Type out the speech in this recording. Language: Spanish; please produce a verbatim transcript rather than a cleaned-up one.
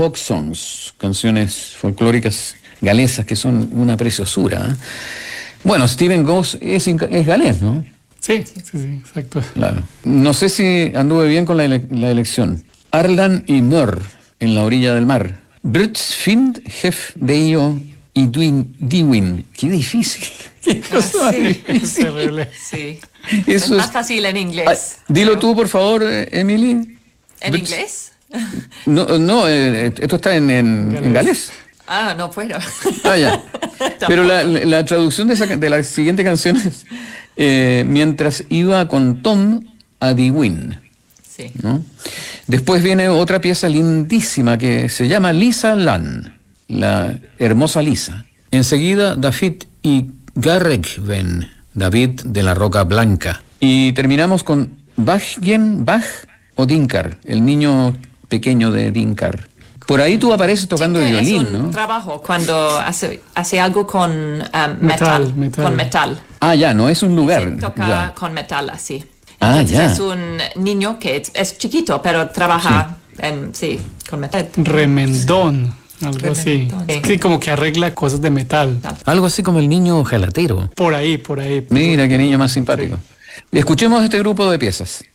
folk songs, canciones folclóricas galesas que son una preciosura. ¿eh? Bueno, Stephen Goss es, es galés, ¿no? Sí, sí, sí, exacto. Claro. No sé si anduve bien con la, ele la elección. Arlan y Mör, en la orilla del mar. Brits Find, Hef, Deio y Dwin, Diwin. Qué difícil. Qué cosa Ah, sí. difícil. Es terrible. Sí. Eso es más es... fácil en inglés. Ah, dilo tú, por favor, Emily. ¿En Brits... inglés? No, no eh, esto está en, en, en galés. Ah, no puedo. Ah, ya. Pero la, la traducción de, esa, de la siguiente canción es eh, mientras iba con Tom a Diwin. Sí. ¿No? Después viene otra pieza lindísima que se llama Lisa Lan, la hermosa Lisa. Enseguida David y Garregven, David de la Roca Blanca. Y terminamos con Bachgen, Bach o Dinkar, el niño pequeño de Dinkar. Por ahí tú apareces tocando Sí, el violín, es un ¿no? trabajo cuando hace, hace algo con um, metal, Metal, metal. Con metal. Ah, ya, no es un lugar. Sí, toca ya. con metal así. Ah, Entonces ya. es un niño que es, es chiquito, pero trabaja en, sí, con metal. Remendón, algo así. Remendón. Sí, como que arregla cosas de metal. Algo así como el niño gelatero. Por ahí, por ahí. Mira qué niño más simpático. Escuchemos este grupo de piezas.